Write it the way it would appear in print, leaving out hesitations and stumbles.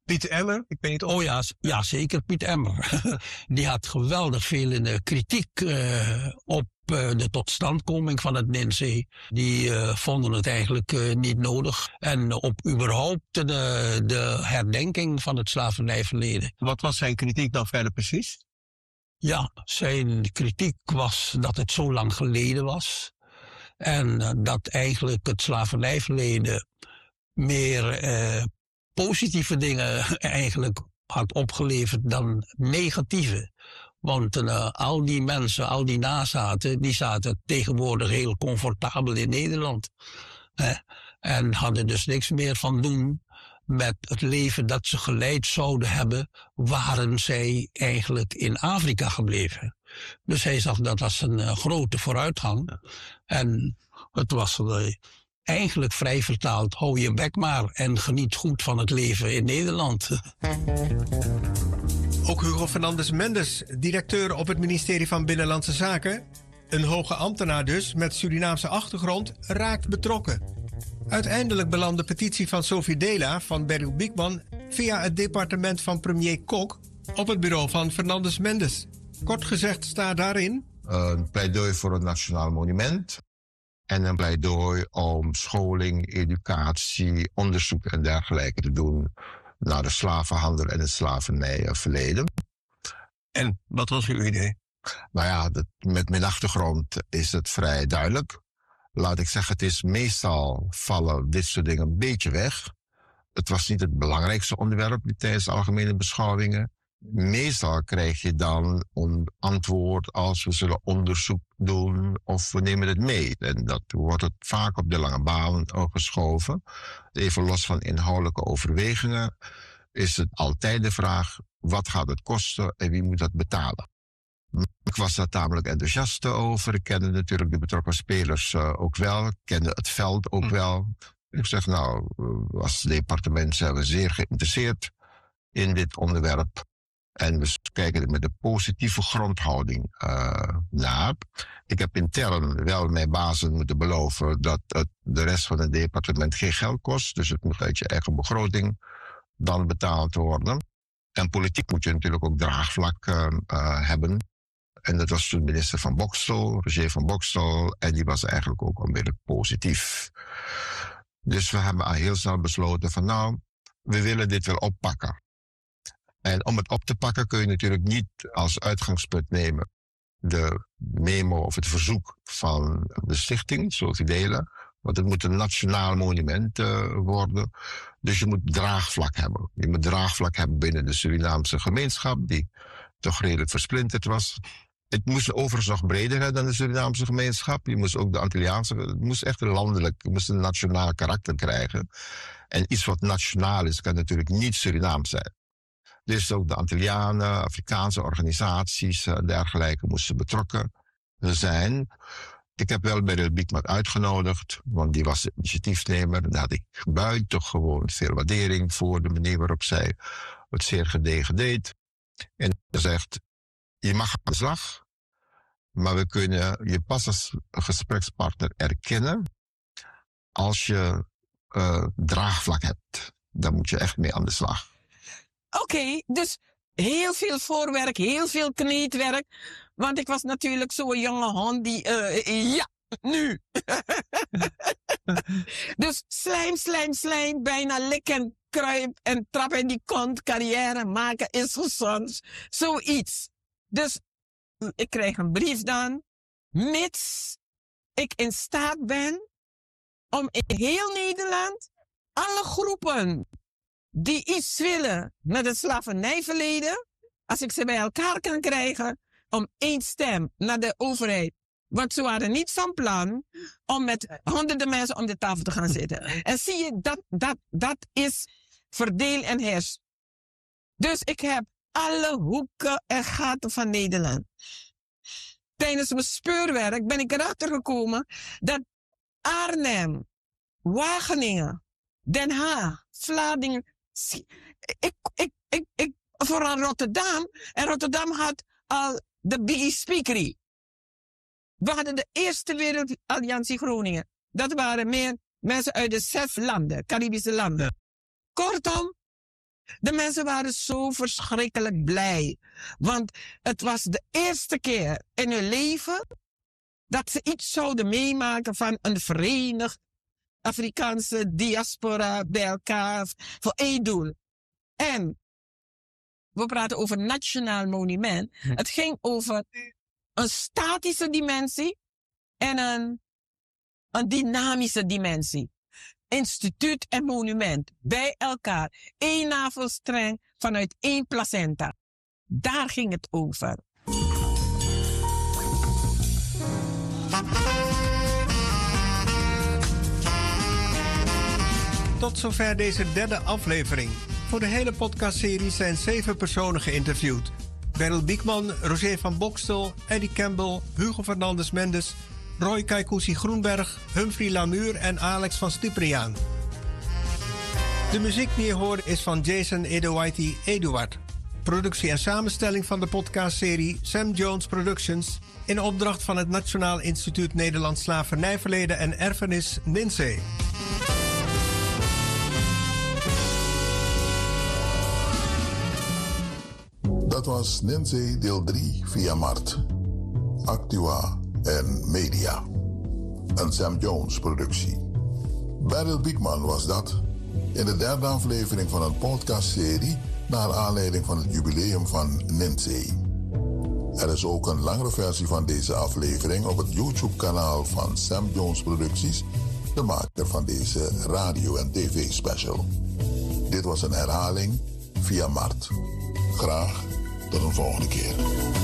Piet Emmer, ik weet niet of... Oh ja, ja, zeker Piet Emmer. Die had geweldig veel in de kritiek op de totstandkoming van het NINC. Die vonden het eigenlijk niet nodig. En op überhaupt de herdenking van het slavernijverleden. Wat was zijn kritiek dan verder precies? Ja, zijn kritiek was dat het zo lang geleden was. En dat eigenlijk het slavernijverleden meer positieve dingen eigenlijk had opgeleverd dan negatieve. Want al die mensen, al die nazaten, die zaten tegenwoordig heel comfortabel in Nederland. En hadden dus niks meer van doen met het leven dat ze geleid zouden hebben, waren zij eigenlijk in Afrika gebleven. Dus hij zag dat als een grote vooruitgang. En het was eigenlijk vrij vertaald, hou je bek maar en geniet goed van het leven in Nederland. Ook Hugo Fernandes Mendes, directeur op het ministerie van Binnenlandse Zaken, een hoge ambtenaar dus met Surinaamse achtergrond, raakt betrokken. Uiteindelijk belandde de petitie van Sophie Dela van Beryl Biekman via het departement van premier Kok op het bureau van Fernandes Mendes. Kort gezegd staat daarin: een pleidooi voor een nationaal monument en een pleidooi om scholing, educatie, onderzoek en dergelijke te doen naar de slavenhandel en het slavernijverleden. En wat was uw idee? Nou ja, met mijn achtergrond is het vrij duidelijk. Laat ik zeggen, het is meestal vallen dit soort dingen een beetje weg. Het was niet het belangrijkste onderwerp tijdens de algemene beschouwingen. Meestal krijg je dan een antwoord als we zullen onderzoek doen of we nemen het mee. En dat wordt het vaak op de lange baan geschoven. Even los van inhoudelijke overwegingen is het altijd de vraag: wat gaat het kosten en wie moet dat betalen? Ik was daar tamelijk enthousiast over. Ik kende natuurlijk de betrokken spelers ook wel. Ik kende het veld ook wel. Ik zeg nou, als departement zijn we zeer geïnteresseerd in dit onderwerp. En we kijken er met een positieve grondhouding naar. Ik heb intern wel mijn bazen moeten beloven dat het de rest van het departement geen geld kost. Dus het moet uit je eigen begroting dan betaald worden. En politiek moet je natuurlijk ook draagvlak hebben. En dat was toen minister van Bokstel, Roger van Bokstel. En die was eigenlijk ook onmiddellijk positief. Dus we hebben al heel snel besloten van nou, we willen dit wel oppakken. En om het op te pakken kun je natuurlijk niet als uitgangspunt nemen de memo of het verzoek van de stichting, Sophie Dela. Want het moet een nationaal monument worden. Dus je moet draagvlak hebben. Je moet draagvlak hebben binnen de Surinaamse gemeenschap, die toch redelijk versplinterd was. Het moest overigens nog breder zijn dan de Surinaamse gemeenschap. Je moest ook de Antilliaanse, het moest echt het moest een nationaal karakter krijgen. En iets wat nationaal is, kan natuurlijk niet Surinaams zijn. Dus ook de Antillianen, Afrikaanse organisaties en dergelijke moesten betrokken zijn. Ik heb wel Beryl Biekman uitgenodigd, want die was de initiatiefnemer. Daar had ik buitengewoon veel waardering voor de manier waarop zij het zeer gedegen deed. En ze zegt, je mag aan de slag, maar we kunnen je pas als gesprekspartner erkennen als je draagvlak hebt. Dan moet je echt mee aan de slag. Oké, dus heel veel voorwerk, heel veel kneedwerk. Want ik was natuurlijk zo'n jonge hond die, ja, nu. Dus slijm, bijna likken, kruip en trap in die kont, carrière maken is gezond. Zoiets. Dus ik krijg een brief dan, mits ik in staat ben om in heel Nederland alle groepen die iets willen met het slavernijverleden, als ik ze bij elkaar kan krijgen, om één stem naar de overheid. Want ze waren niet van plan om met honderden mensen om de tafel te gaan zitten. En zie je, dat is verdeel en heers. Dus ik heb alle hoeken en gaten van Nederland. Tijdens mijn speurwerk ben ik erachter gekomen dat Arnhem, Wageningen, Den Haag, Vlaardingen, vooral Rotterdam. En Rotterdam had al de BE Speakery. We hadden de Eerste Wereldalliantie Groningen. Dat waren meer mensen uit de 6 landen, Caribische landen. Kortom, De mensen waren zo verschrikkelijk blij. Want het was de eerste keer in hun leven dat ze iets zouden meemaken van een verenigd Afrikaanse diaspora bij elkaar voor één doel. En we praten over nationaal monument. Het ging over een statische dimensie en een dynamische dimensie. Instituut en monument bij elkaar. Eén navelstreng vanuit één placenta. Daar ging het over. Tot zover deze derde aflevering. Voor de hele podcastserie zijn 7 personen geïnterviewd. Beryl Biekman, Roger van Bokstel, Eddie Campbell, Hugo Fernandes Mendes, Roy Kaikousi Groenberg, Humphrey Lamure en Alex van Stipriaan. De muziek die je hoort is van Jason Edowaiti Eduard. Productie en samenstelling van de podcastserie Sam Jones Productions in opdracht van het Nationaal Instituut Nederlands Slavernijverleden en Erfenis NINSEE. Dat was NINSEE deel 3 via Mart, Actua en Media. Een Sam Jones productie. Beryl Biekman was dat in de derde aflevering van een podcastserie naar aanleiding van het jubileum van NINSEE. Er is ook een langere versie van deze aflevering op het YouTube-kanaal van Sam Jones Producties, de maker van deze radio- en tv-special. Dit was een herhaling via Mart. Graag tot een volgende keer.